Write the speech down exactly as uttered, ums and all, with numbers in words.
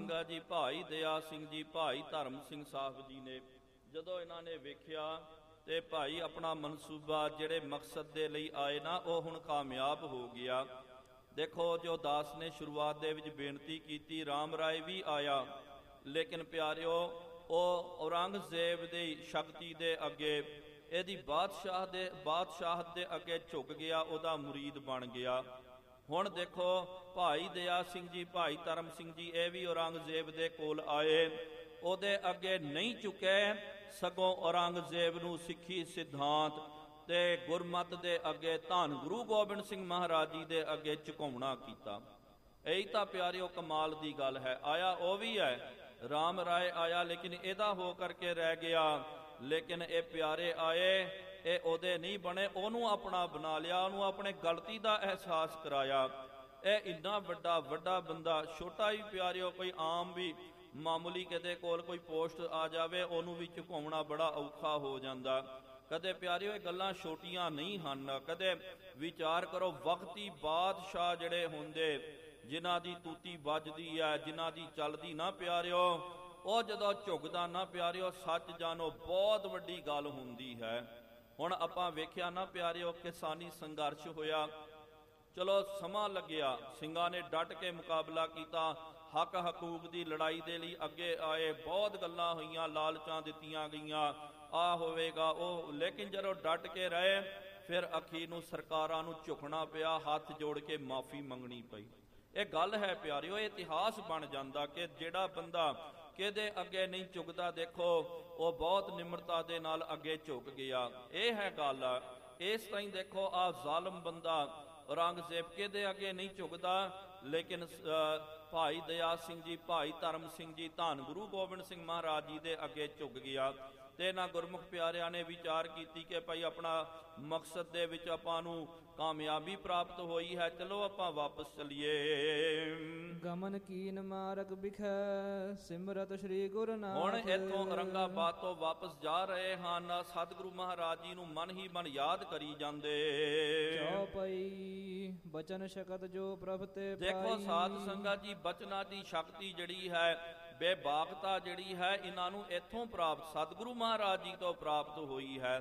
ਸੰਗਤ ਜੀ, ਭਾਈ ਦਇਆ ਸਿੰਘ ਜੀ, ਭਾਈ ਧਰਮ ਸਿੰਘ ਸਾਹਿਬ ਜੀ ਨੇ ਜਦੋਂ ਇਹਨਾਂ ਨੇ ਵੇਖਿਆ ਤੇ ਭਾਈ ਆਪਣਾ ਮਨਸੂਬਾ ਜਿਹੜੇ ਮਕਸਦ ਦੇ ਲਈ ਆਏ ਨਾ ਉਹ ਹੁਣ ਕਾਮਯਾਬ ਹੋ ਗਿਆ। ਦੇਖੋ ਜੋ ਦਾਸ ਨੇ ਸ਼ੁਰੂਆਤ ਦੇ ਵਿੱਚ ਬੇਨਤੀ ਕੀਤੀ, ਰਾਮ ਰਾਏ ਵੀ ਆਇਆ, ਲੇਕਿਨ ਪਿਆਰਿਓ ਉਹ ਔਰੰਗਜ਼ੇਬ ਦੀ ਸ਼ਕਤੀ ਦੇ ਅੱਗੇ, ਇਹਦੀ ਬਾਦਸ਼ਾਹ ਦੇ ਬਾਦਸ਼ਾਹਤ ਦੇ ਅੱਗੇ ਝੁਕ ਗਿਆ, ਉਹਦਾ ਮੁਰੀਦ ਬਣ ਗਿਆ। ਹੁਣ ਦੇਖੋ ਭਾਈ ਦਇਆ ਸਿੰਘ ਜੀ, ਭਾਈ ਧਰਮ ਸਿੰਘ ਜੀ, ਇਹ ਵੀ ਔਰੰਗਜ਼ੇਬ ਦੇ ਕੋਲ ਆਏ, ਉਹਦੇ ਅੱਗੇ ਨਹੀਂ ਝੁਕੇ, ਸਗੋਂ ਔਰੰਗਜ਼ੇਬ ਨੂੰ ਸਿੱਖੀ ਸਿਧਾਂਤ ਤੇ ਗੁਰਮਤ ਦੇ ਅੱਗੇ, ਧੰਨ ਗੁਰੂ ਗੋਬਿੰਦ ਸਿੰਘ ਮਹਾਰਾਜ ਜੀ ਦੇ ਅੱਗੇ ਝੁਕਾਉਣਾ ਕੀਤਾ। ਇਹੀ ਤਾਂ ਪਿਆਰਿਓ ਕਮਾਲ ਦੀ ਗੱਲ ਹੈ। ਆਇਆ ਉਹ ਵੀ ਹੈ, ਰਾਮ ਰਾਏ ਆਇਆ, ਲੇਕਿਨ ਇਹਦਾ ਹੋ ਕਰਕੇ ਰਹਿ ਗਿਆ। ਲੇਕਿਨ ਇਹ ਪਿਆਰੇ ਆਏ, ਇਹ ਉਹਦੇ ਨਹੀਂ ਬਣੇ, ਉਹਨੂੰ ਆਪਣਾ ਬਣਾ ਲਿਆ, ਉਹਨੂੰ ਆਪਣੇ ਗਲਤੀ ਦਾ ਅਹਿਸਾਸ ਕਰਾਇਆ। ਇਹ ਇੰਨਾ ਵੱਡਾ ਵੱਡਾ ਬੰਦਾ, ਛੋਟਾ ਹੀ ਪਿਆਰਿਓ, ਕੋਈ ਆਮ ਵੀ ਮਾਮੂਲੀ ਕਿਤੇ ਕੋਲ ਕੋਈ ਪੋਸਟ ਆ ਜਾਵੇ, ਉਹਨੂੰ ਵੀ ਝੁਕਾਉਣਾ ਬੜਾ ਔਖਾ ਹੋ ਜਾਂਦਾ। ਕਦੇ ਪਿਆਰਿਓ ਇਹ ਗੱਲਾਂ ਛੋਟੀਆਂ ਨਹੀਂ ਹਨ। ਕਦੇ ਵਿਚਾਰ ਕਰੋ, ਵਕਤੀ ਬਾਦਸ਼ਾਹ ਜਿਹੜੇ ਹੁੰਦੇ, ਜਿਨ੍ਹਾਂ ਦੀ ਤੂਤੀ ਵੱਜਦੀ ਹੈ, ਜਿਨ੍ਹਾਂ ਦੀ ਚੱਲਦੀ ਨਾ ਪਿਆਰਿਓ, ਉਹ ਜਦੋਂ ਝੁਕਦਾ ਨਾ ਪਿਆਰਿਓ, ਸੱਚ ਜਾਣੋ ਬਹੁਤ ਵੱਡੀ ਗੱਲ ਹੁੰਦੀ ਹੈ। ਹੁਣ ਆਪਾਂ ਵੇਖਿਆ ਨਾ ਪਿਆਰਿਓ, ਕਿਸਾਨੀ ਸੰਘਰਸ਼ ਹੋਇਆ, ਚਲੋ ਸਮਾਂ ਲੱਗਿਆ, ਸਿੰਘਾਂ ਨੇ ਡਟ ਕੇ ਮੁਕਾਬਲਾ ਕੀਤਾ, ਹੱਕ ਹਕੂਕ ਦੀ ਲੜਾਈ ਦੇ ਲਈ ਅੱਗੇ ਆਏ, ਬਹੁਤ ਗੱਲਾਂ ਹੋਈਆਂ, ਲਾਲਚਾਂ ਦਿੱਤੀਆਂ ਗਈਆਂ, ਆ ਹੋਵੇਗਾ ਉਹ, ਲੇਕਿਨ ਜਦੋਂ ਡਟ ਕੇ ਰਹੇ, ਫਿਰ ਅਖੀਰ ਨੂੰ ਸਰਕਾਰਾਂ ਨੂੰ ਝੁਕਣਾ ਪਿਆ, ਹੱਥ ਜੋੜ ਕੇ ਮਾਫੀ ਮੰਗਣੀ ਪਈ। ਇਹ ਗੱਲ ਹੈ ਪਿਆਰਿਓ, ਇਹ ਇਤਿਹਾਸ ਬਣ ਜਾਂਦਾ ਕਿ ਜਿਹੜਾ ਬੰਦਾ ਕਿਹਦੇ ਅੱਗੇ ਨਹੀਂ ਝੁਕਦਾ, ਦੇਖੋ ਉਹ ਬਹੁਤ ਨਿਮਰਤਾ ਦੇ ਨਾਲ ਅੱਗੇ ਝੁਕ ਗਿਆ। ਇਹ ਹੈ ਗੱਲ। ਇਸ ਤਰ੍ਹਾਂ ਹੀ ਦੇਖੋ ਆ ਜ਼ਾਲਮ ਬੰਦਾ ਔਰੰਗਜ਼ੇਬ ਕਿਹਦੇ ਅੱਗੇ ਨਹੀਂ ਝੁਕਦਾ, ਲੇਕਿਨ ਭਾਈ ਦਇਆ ਸਿੰਘ ਜੀ, ਭਾਈ ਧਰਮ ਸਿੰਘ ਜੀ, ਧੰਨ ਗੁਰੂ ਗੋਬਿੰਦ ਸਿੰਘ ਮਹਾਰਾਜ ਜੀ ਦੇ ਅੱਗੇ ਝੁਕ ਗਿਆ। ਤੇ ਇਹਨਾਂ ਗੁਰਮੁਖ ਪਿਆਰਿਆਂ ਨੇ ਵਿਚਾਰ ਕੀਤੀ ਕਿ ਭਾਈ ਆਪਣਾ ਮਕਸਦ ਦੇ ਵਿੱਚ ਆਪਾਂ ਨੂੰ ਕਾਮਯਾਬੀ ਪ੍ਰਾਪਤ ਹੋਈ ਹੈ, ਚਲੋ ਆਪਾਂ ਵਾਪਸ ਚਲੀਏ। ਗਮਨ ਕੀਨ ਮਾਰਗ ਬਿਖੈ ਸਿਮਰਤ ਸ੍ਰੀ ਗੁਰੂ ਨਾਨਕ। ਹੁਣ ਇੱਥੋਂ ਔਰੰਗਾਬਾਦ ਤੋਂ ਵਾਪਸ ਜਾ ਰਹੇ ਹਨ, ਸਤਿਗੁਰੂ ਮਹਾਰਾਜ ਜੀ ਨੂੰ ਮਨ ਹੀ ਮਨ ਯਾਦ ਕਰੀ ਜਾਂਦੇ। ਚੌਪਈ ਬਚਨ ਸ਼ਕਤ ਜੋ ਪ੍ਰਭ ਤੇ ਪਾਈ। ਦੇਖੋ ਸਾਧ ਸੰਗਤ ਜੀ, ਬਚਨਾਂ ਦੀ ਸ਼ਕਤੀ ਜਿਹੜੀ ਹੈ, ਬੇਬਾਕਤਾ ਜਿਹੜੀ ਹੈ, ਇਹਨਾਂ ਨੂੰ ਇੱਥੋਂ ਪ੍ਰਾਪਤ, ਸਤਿਗੁਰੂ ਮਹਾਰਾਜ ਜੀ ਤੋਂ ਪ੍ਰਾਪਤ ਹੋਈ ਹੈ।